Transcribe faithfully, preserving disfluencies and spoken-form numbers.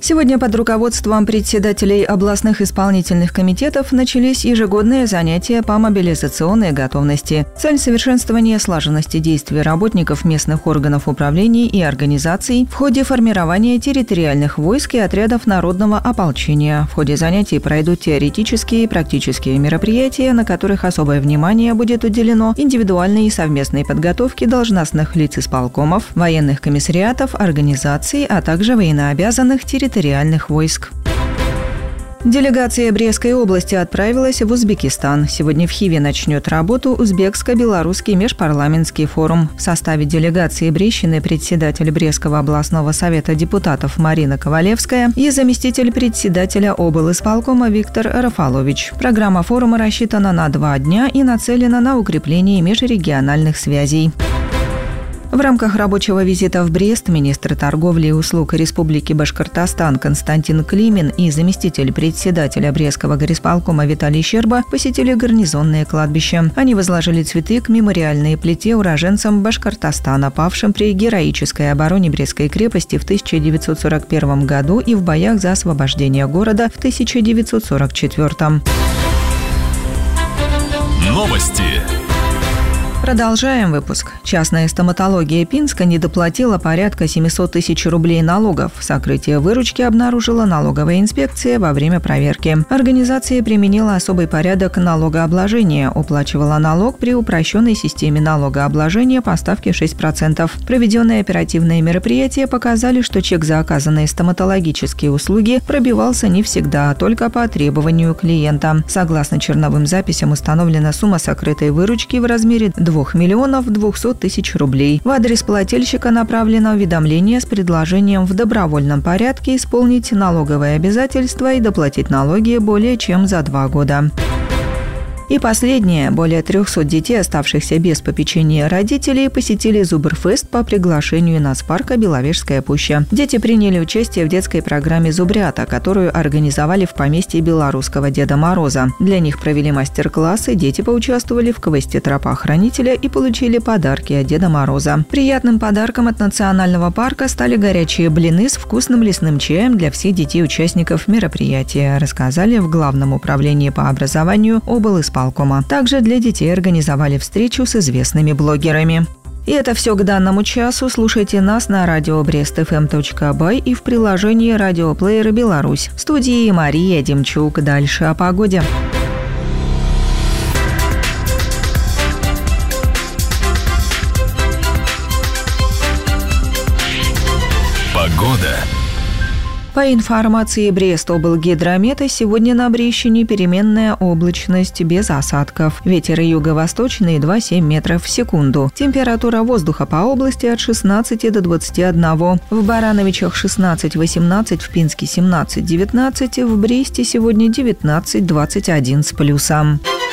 Сегодня под руководством председателей областных исполнительных комитетов начались ежегодные занятия по мобилизационной готовности. Цель – совершенствования слаженности действий работников местных органов управления и организаций в ходе формирования территориальных войск и отрядов народного ополчения. В ходе занятий пройдут теоретические и практические мероприятия, на которых особое внимание будет уделено индивидуальной и совместной подготовке должностных лиц исполкомов, военных комиссариатов, организаций, а также военнообязанных территориальных войск. Делегация Брестской области отправилась в Узбекистан. Сегодня в Хиве начнет работу Узбекско-белорусский межпарламентский форум. В составе делегации Брещины председатель Брестского областного совета депутатов Марина Ковалевская и заместитель председателя облисполкома Виктор Рафалович. Программа форума рассчитана на два дня и нацелена на укрепление межрегиональных связей. В рамках рабочего визита в Брест министр торговли и услуг Республики Башкортостан Константин Климин и заместитель председателя Брестского горисполкома Виталий Щерба посетили гарнизонное кладбище. Они возложили цветы к мемориальной плите уроженцам Башкортостана, павшим при героической обороне Брестской крепости в тысяча девятьсот сорок первом году и в боях за освобождение города в тысяча девятьсот сорок четвёртом. Новости. Продолжаем выпуск. Частная стоматология Пинска не доплатила порядка семьсот тысяч рублей налогов. Сокрытие выручки обнаружила налоговая инспекция во время проверки. Организация применила особый порядок налогообложения, уплачивала налог при упрощенной системе налогообложения по ставке шесть процентов. Проведенные оперативные мероприятия показали, что чек за оказанные стоматологические услуги пробивался не всегда, а только по требованию клиента. Согласно черновым записям, установлена сумма сокрытой выручки в размере двух миллионов двухсот тысяч рублей. В адрес плательщика направлено уведомление с предложением в добровольном порядке исполнить налоговые обязательства и доплатить налоги более чем за два года. И последнее. Более трехсот детей, оставшихся без попечения родителей, посетили Зубрфест по приглашению нацпарка «Беловежская пуща». Дети приняли участие в детской программе «Зубрята», которую организовали в поместье белорусского Деда Мороза. Для них провели мастер-классы, дети поучаствовали в квесте «Тропа-хранителя» и получили подарки от Деда Мороза. Приятным подарком от национального парка стали горячие блины с вкусным лесным чаем для всех детей-участников мероприятия, рассказали в Главном управлении по образованию облисполкома. Также для детей организовали встречу с известными блогерами. И это все к данному часу. Слушайте нас на радио брест эф эм точка бай и в приложении радиоплеера «Беларусь». В студии Мария Демчук. Дальше о погоде. Погода. По информации Брестоблгидромета, сегодня на Брещине переменная облачность без осадков. Ветер юго-восточный два целых семь десятых метров в секунду. Температура воздуха по области от шестнадцати до двадцати одного. В Барановичах шестнадцать восемнадцать, в Пинске семнадцать девятнадцать, в Бресте сегодня девятнадцать двадцать один с плюсом.